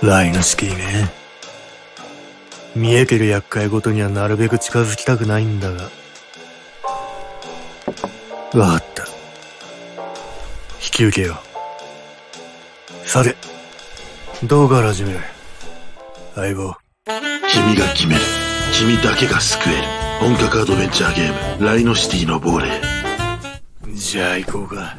ライノシティね。見えてる厄介ごとにはなるべく近づきたくないんだが。わかった。引き受けよう。さて、どうから始める？相棒。 君が決める。君だけが救える。本格アドベンチャーゲーム、ライノシティの亡霊。 じゃあ行こうか。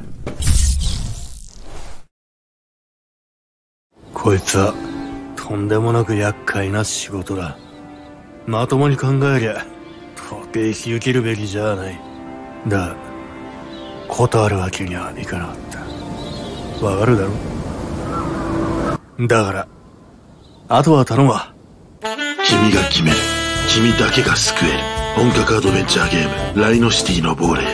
こいつはとんでもなく厄介な仕事だ。まともに考えりゃ到底引き受けるべきじゃない。だが断るわけにはいかなかった。わかるだろ。だからあとは頼むわ。 君が決める。君だけが救える。本格アドベンチャーゲーム、ライノシティの亡霊。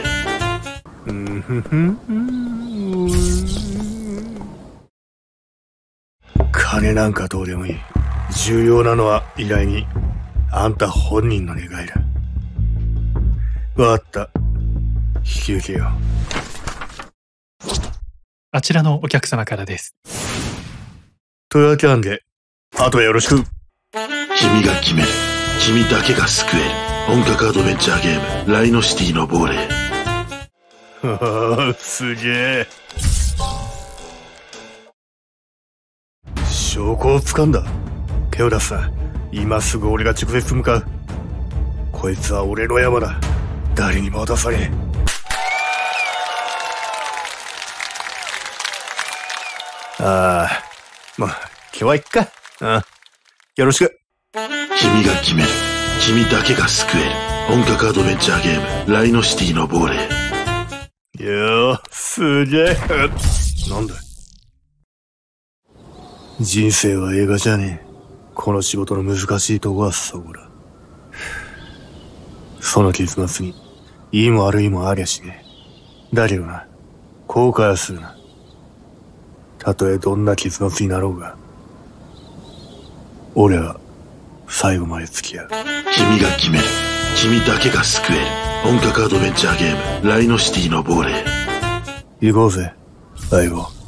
金なんかどうでもいい。重要なのは依頼人、あんた本人の願いだ。わかった。引き受けよう。 あちらのお客様からです。 というわけなんで、あとはよろしく。 君が決める。君だけが救える。本格アドベンチャーゲーム、ライノシティの亡霊。 すげえ。証拠を掴んだ。手を出すな。今すぐ俺が直接向かう。こいつは俺の山だ。誰にも渡さねえ。ああ、まあ今日は行くか。よろしく。 君が決める。君だけが救える。本格アドベンチャーゲーム、ライノシティの亡霊。 よー、すげえ。なんだ。人生は映画じゃねえ。この仕事の難しいとこはそこだ。その結末にいいも悪いもありゃしねえ。だけどな、後悔はするな。たとえどんな結末になろうが、俺は最後まで付き合う。 君が決める。君だけが救える。本格アドベンチャーゲーム、ライノシティの亡霊。 行こうぜ、相棒。